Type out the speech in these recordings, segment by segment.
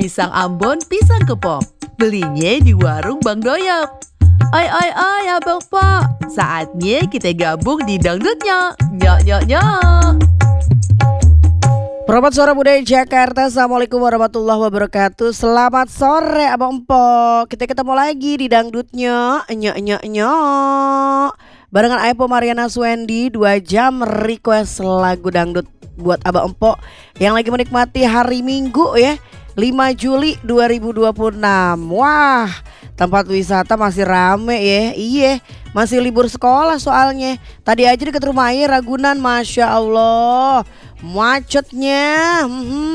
Pisang Ambon, pisang kepok. Belinya di warung Bang Doyok. Oi, abang Po, saatnya kita gabung di dangdutnya. Nyok, nyok, nyok. Promote Suara Budaya Jakarta. Assalamualaikum warahmatullahi wabarakatuh. Selamat sore Abang Empok. Kita ketemu lagi di dangdutnya. Nyok nyok nyok. Barengan Aipo Mariana Swendi. 2 jam request lagu dangdut buat Abang Empok yang lagi menikmati hari Minggu ya, 5 Juli 2026. Wah, tempat wisata masih rame ya. Iya, masih libur sekolah soalnya. Tadi aja deket rumah air Ragunan, Masya Allah, macetnya.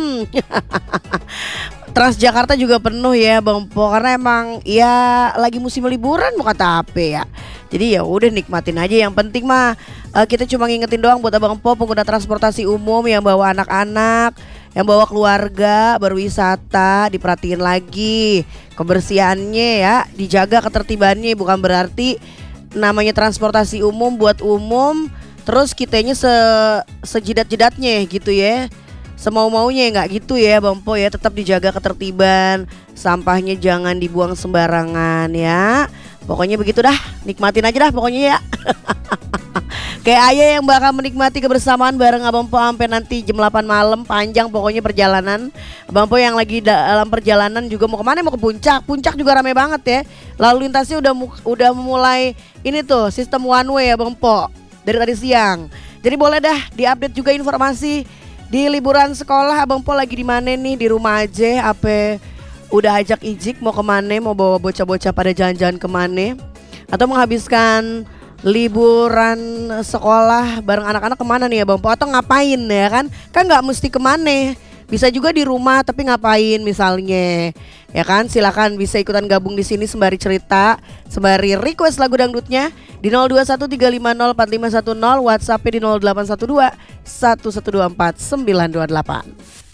Transjakarta juga penuh ya Bang Po, karena emang ya lagi musim liburan mau kata apa ya. Jadi ya udah nikmatin aja. Yang penting mah kita cuma ngingetin doang buat Abang Po pengguna transportasi umum yang bawa anak-anak, yang bawa keluarga berwisata, diperhatiin lagi kebersihannya ya, dijaga ketertibannya. Bukan berarti namanya transportasi umum buat umum terus kitanya sejidat-jidatnya gitu ya, semau-maunya, nggak gitu ya Bang Po ya. Tetap dijaga ketertiban, sampahnya jangan dibuang sembarangan ya. Pokoknya begitu dah, nikmatin aja dah pokoknya ya. Kayak ayah yang bakal menikmati kebersamaan bareng Abang Po sampai nanti jam 8 malam, panjang pokoknya perjalanan. Abang Po yang lagi dalam perjalanan juga mau kemana? Mau ke puncak. Puncak juga rame banget ya. Lalu lintasnya udah mulai ini tuh sistem one way ya Bang Po dari tadi siang. Jadi boleh dah diupdate juga informasi di liburan sekolah. Abang Po lagi di mana nih? Di rumah aja apa udah ajak ijik mau kemana? Mau bawa bocah-bocah pada jalan-jalan kemana? Atau menghabiskan liburan sekolah bareng anak-anak kemana nih ya Bang Po? Atau ngapain ya kan? Kan nggak mesti kemana, bisa juga di rumah tapi ngapain misalnya ya kan. Silakan bisa ikutan gabung di sini sembari cerita, sembari request lagu dangdutnya di 0213504510, WhatsApp di 0812 1124 928.